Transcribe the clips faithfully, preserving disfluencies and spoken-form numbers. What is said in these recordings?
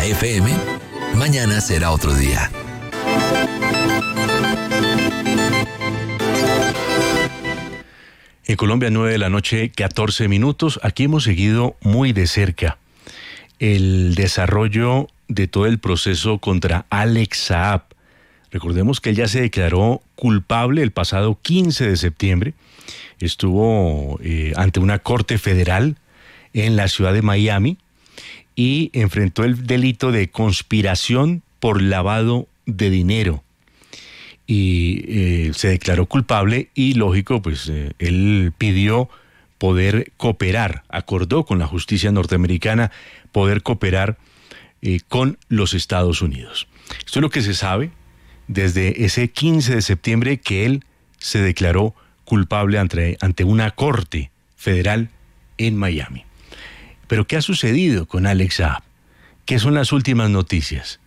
F M, mañana será otro día. En Colombia, nueve de la noche, catorce minutos. Aquí hemos seguido muy de cerca el desarrollo de todo el proceso contra Alex Saab. Recordemos que él ya se declaró culpable el pasado quince de septiembre. Estuvo eh, ante una corte federal en la ciudad de Miami y enfrentó el delito de conspiración por lavado de dinero. Y eh, se declaró culpable y, lógico, pues eh, él pidió poder cooperar, acordó con la justicia norteamericana poder cooperar eh, con los Estados Unidos. Esto es lo que se sabe desde ese quince de septiembre, que él se declaró culpable ante, ante una corte federal en Miami. Pero ¿qué ha sucedido con Alex Saab? ¿Qué son las últimas noticias?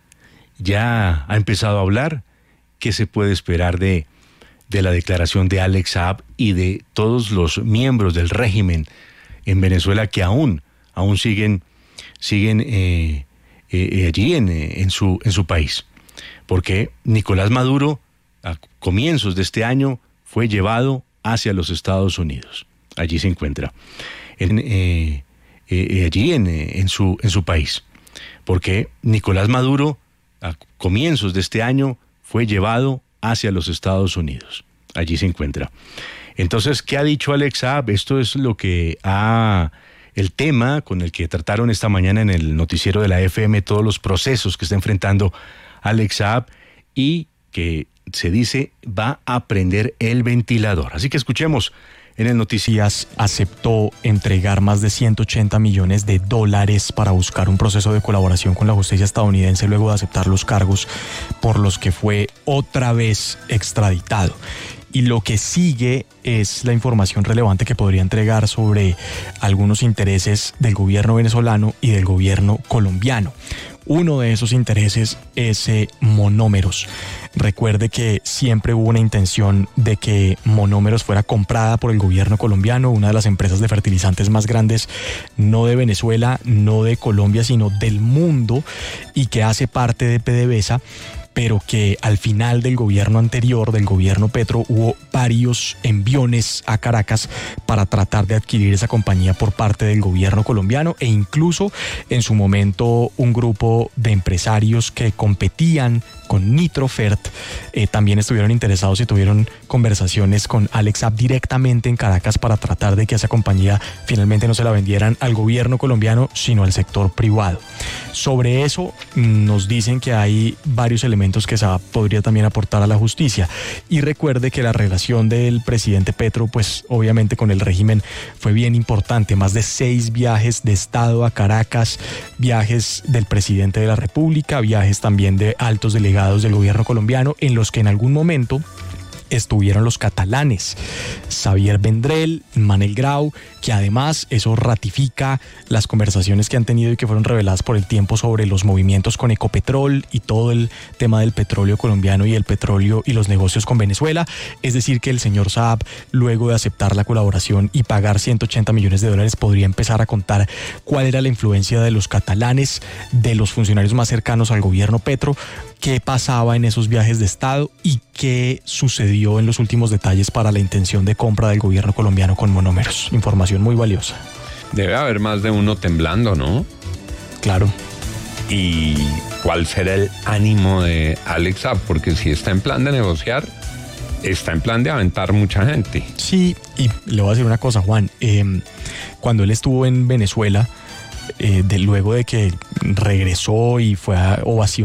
¿Ya ha empezado a hablar? ¿Qué se puede esperar de, de la declaración de Alex Saab y de todos los miembros del régimen en Venezuela que aún, aún siguen, siguen eh, eh, allí en, en, su, en su país? Porque Nicolás Maduro, a comienzos de este año, fue llevado hacia los Estados Unidos. Allí se encuentra, en, eh, eh, allí en, en, su, en su país. Porque Nicolás Maduro, a comienzos de este año, fue llevado hacia los Estados Unidos. Allí se encuentra. Entonces, ¿qué ha dicho Alex Saab? Esto es lo que ha... el tema con el que trataron esta mañana en el noticiero de la F M, todos los procesos que está enfrentando Alex Saab y que se dice va a prender el ventilador. Así que escuchemos en el noticiero. Aceptó entregar más de ciento ochenta millones de dólares para buscar un proceso de colaboración con la justicia estadounidense luego de aceptar los cargos por los que fue otra vez extraditado. Y lo que sigue es la información relevante que podría entregar sobre algunos intereses del gobierno venezolano y del gobierno colombiano. Uno de esos intereses es eh, Monómeros. Recuerde que siempre hubo una intención de que Monómeros fuera comprada por el gobierno colombiano, una de las empresas de fertilizantes más grandes, no de Venezuela, no de Colombia, sino del mundo, y que hace parte de PDVSA, pero que al final del gobierno anterior, del gobierno Petro, hubo varios enviones a Caracas para tratar de adquirir esa compañía por parte del gobierno colombiano, e incluso en su momento un grupo de empresarios que competían con Nitrofert eh, también estuvieron interesados y tuvieron conversaciones con Alex Saab directamente en Caracas para tratar de que esa compañía finalmente no se la vendieran al gobierno colombiano, sino al sector privado. Sobre eso nos dicen que hay varios elementos que Saab podría también aportar a la justicia. Y recuerde que la relación del presidente Petro, pues obviamente con el régimen fue bien importante. Más de seis viajes de Estado a Caracas, viajes del presidente de la República, viajes también de altos delegados del gobierno colombiano, en los que en algún momento estuvieron los catalanes, Xavier Vendrell, Manel Grau, que además eso ratifica las conversaciones que han tenido y que fueron reveladas por El Tiempo sobre los movimientos con Ecopetrol y todo el tema del petróleo colombiano y el petróleo y los negocios con Venezuela. Es decir, que el señor Saab, luego de aceptar la colaboración y pagar ciento ochenta millones de dólares, podría empezar a contar cuál era la influencia de los catalanes, de los funcionarios más cercanos al gobierno Petro, qué pasaba en esos viajes de Estado y qué sucedió en los últimos detalles para la intención de compra del gobierno colombiano con Monómeros. Información muy valiosa. Debe haber más de uno temblando, ¿no? Claro. ¿Y cuál será el ánimo de Alex Saab? Porque si está en plan de negociar, está en plan de aventar mucha gente. Sí, y le voy a decir una cosa, Juan. Eh, cuando él estuvo en Venezuela, eh, de, luego de que regresó y fue a ovacionar